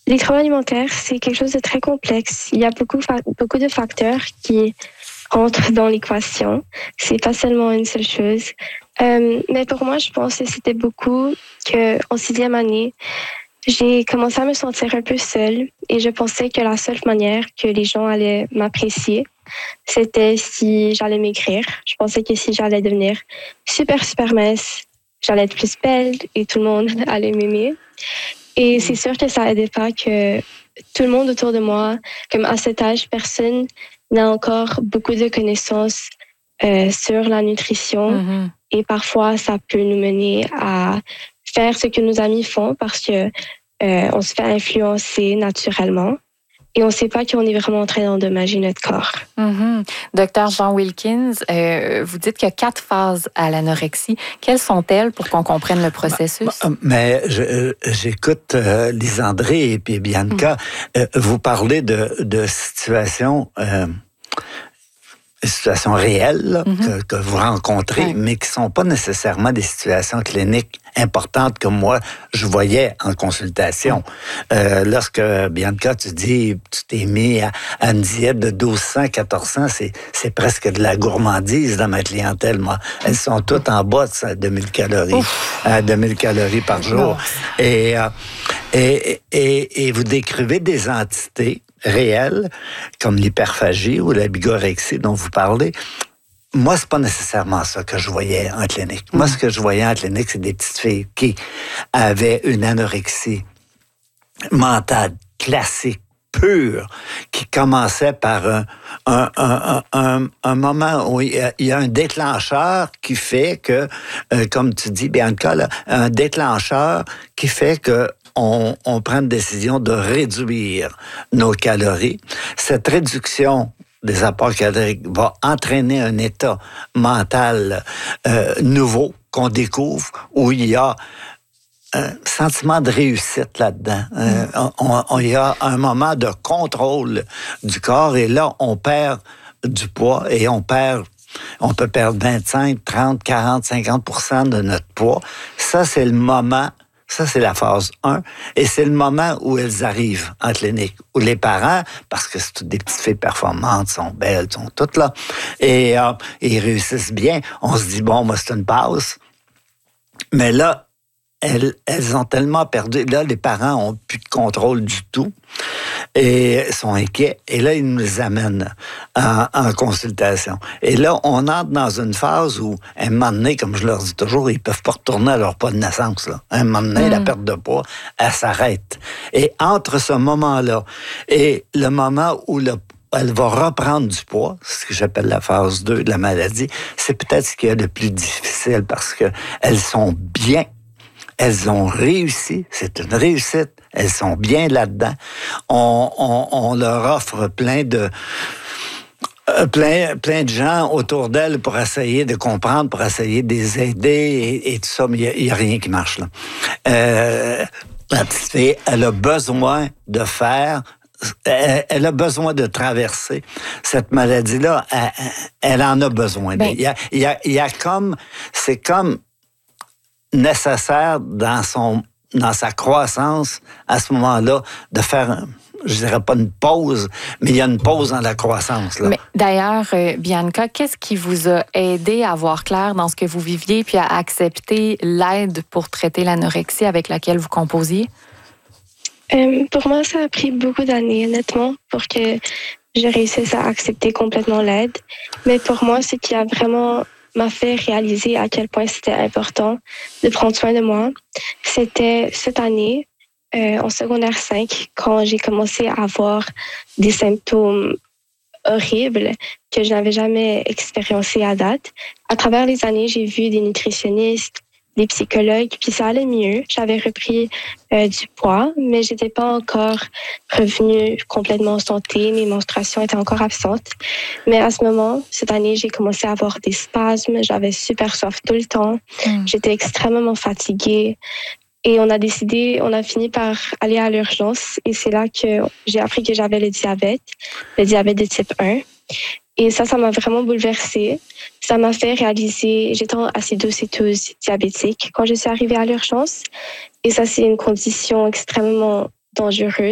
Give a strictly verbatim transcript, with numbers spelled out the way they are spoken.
Les troubles alimentaires, c'est quelque chose de très complexe. Il y a beaucoup, beaucoup de facteurs qui entrent dans l'équation. C'est pas seulement une seule chose. Euh, mais pour moi, je pense que c'était beaucoup qu'en sixième année, j'ai commencé à me sentir un peu seule et je pensais que la seule manière que les gens allaient m'apprécier, c'était si j'allais maigrir. Je pensais que si j'allais devenir super, super mince, j'allais être plus belle et tout le monde allait m'aimer. Et c'est sûr que ça aidait pas que tout le monde autour de moi, comme à cet âge, personne n'a encore beaucoup de connaissances euh, sur la nutrition. Mm-hmm. Et parfois, ça peut nous mener à faire ce que nos amis font parce que euh, on se fait influencer naturellement. Et on ne sait pas qu'on est vraiment en train d'endommager notre corps. Mm-hmm. Docteur Jean Wilkins, euh, vous dites qu'il y a quatre phases à l'anorexie. Quelles sont-elles pour qu'on comprenne le processus? Mais je, j'écoute euh, Lisandré et puis Bianca. Mm. Euh, vous parlez de, de situations... Euh, des situations réelles là, mm-hmm. que, que vous rencontrez, oui. mais qui ne sont pas nécessairement des situations cliniques importantes comme moi, je voyais en consultation. Mm. Euh, lorsque, Bianca, tu dis tu t'es mis à, à une diète de douze cents, quatorze cents, c'est, c'est presque de la gourmandise dans ma clientèle, moi. Elles sont toutes en bas de deux mille calories, à deux mille calories par jour. Et, euh, et, et, et vous décrivez des entités réelles, comme l'hyperphagie ou la bigorexie dont vous parlez. Moi, c'est pas nécessairement ça que je voyais en clinique. Moi, ce que je voyais en clinique, c'est des petites filles qui avaient une anorexie mentale classique, pure, qui commençait par un, un, un, un, un moment où il y a un déclencheur qui fait que, euh, comme tu dis, Bianca, là, un déclencheur qui fait que On, on prend une décision de réduire nos calories. Cette réduction des apports caloriques va entraîner un état mental euh, nouveau qu'on découvre, où il y a un sentiment de réussite là-dedans. Euh, on, on, il y a un moment de contrôle du corps, et là, on perd du poids et on perd On peut perdre vingt-cinq, trente, quarante, cinquante pour cent de notre poids. Ça, c'est le moment... Ça, c'est la phase un. Et c'est le moment où elles arrivent en clinique, où les parents, parce que c'est toutes des petites filles performantes, sont belles, sont toutes là, et euh, ils réussissent bien. On se dit, bon, moi, c'est une passe. Mais là, elles, elles ont tellement perdu. Là, les parents ont plus de contrôle du tout et sont inquiets. Et là, ils nous les amènent en, en consultation. Et là, on entre dans une phase où, à un moment donné, comme je leur dis toujours, ils peuvent pas retourner à leur poids de naissance. Là. À un moment donné, mmh. la perte de poids, elle s'arrête. Et entre ce moment-là et le moment où le elle va reprendre du poids, ce que j'appelle la phase deux de la maladie, c'est peut-être ce qu'il y a de plus difficile parce que elles sont bien. Elles ont réussi, c'est une réussite, elles sont bien là-dedans. On, on, on leur offre plein de euh, plein, plein de gens autour d'elles pour essayer de comprendre, pour essayer de les aider et, et tout ça, mais il n'y a, a rien qui marche là. Euh, la petite fille, elle a besoin de faire elle a besoin de traverser cette maladie-là. Elle, elle en a besoin. Ben, il y a, il y a, il y a comme, c'est comme nécessaire dans son, dans sa croissance à ce moment-là de faire, je dirais pas une pause, mais il y a une pause dans la croissance. Là. Mais d'ailleurs, euh, Bianca, qu'est-ce qui vous a aidé à voir clair dans ce que vous viviez puis à accepter l'aide pour traiter l'anorexie avec laquelle vous composiez? Euh, pour moi, ça a pris beaucoup d'années, honnêtement, pour que je réussisse à accepter complètement l'aide. Mais pour moi, ce qui a vraiment m'a fait réaliser à quel point c'était important de prendre soin de moi, c'était cette année, euh, en secondaire cinq, quand j'ai commencé à avoir des symptômes horribles que je n'avais jamais expérimentés à date. À travers les années, j'ai vu des nutritionnistes, des psychologues, puis ça allait mieux. J'avais repris euh, du poids, mais j'étais pas encore revenue complètement en santé. Mes menstruations étaient encore absentes. Mais à ce moment, cette année, j'ai commencé à avoir des spasmes. J'avais super soif tout le temps. Mm. J'étais extrêmement fatiguée. Et on a décidé, on a fini par aller à l'urgence. Et c'est là que j'ai appris que j'avais le diabète, le diabète de type un. Et ça, ça m'a vraiment bouleversée. Ça m'a fait réaliser, j'étais en acidocétose diabétique quand je suis arrivée à l'urgence. Et ça, c'est une condition extrêmement dangereuse.